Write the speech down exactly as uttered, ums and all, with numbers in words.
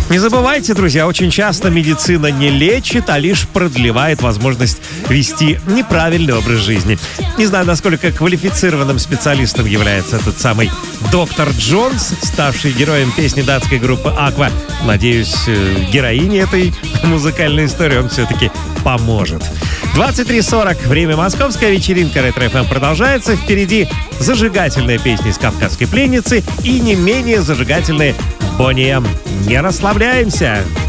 Не забывайте, друзья, очень часто медицина не лечит, а лишь продлевает возможность вести неправильный образ жизни. Не знаю, насколько квалифицированным специалистом является этот самый доктор Джонс, ставший героем песни датской группы «Aqua». Надеюсь, героине этой музыкальной истории он все-таки поможет. двадцать три сорок. Время московская. Вечеринка Ретро-эф эм продолжается. Впереди зажигательная песня из «Кавказской пленницы» и не менее зажигательные Бонни Эм. Не расслабляемся!